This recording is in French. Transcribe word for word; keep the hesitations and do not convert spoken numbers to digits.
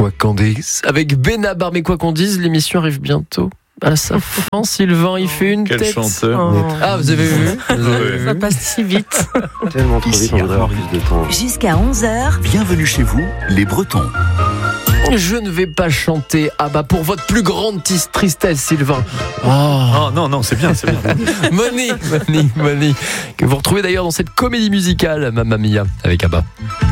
Quoi qu'on dise. Avec Benabar, mais quoi qu'on dise, l'émission arrive bientôt à sa fin. Sylvain, il fait une Quel tête. chanteur. Oh. Ah, vous avez vu, vous avez vu. Ça passe si vite. Tellement trop vite, on voudrait avoir plus de temps. Jusqu'à onze heures. Bienvenue chez vous, les Bretons. Je ne vais pas chanter ah bah pour votre plus grande tis- tristesse, Sylvain. Oh. Oh non, non, c'est bien, c'est bien. Money, Money, Money, que vous retrouvez d'ailleurs dans cette comédie musicale Mamma Mia avec Abba.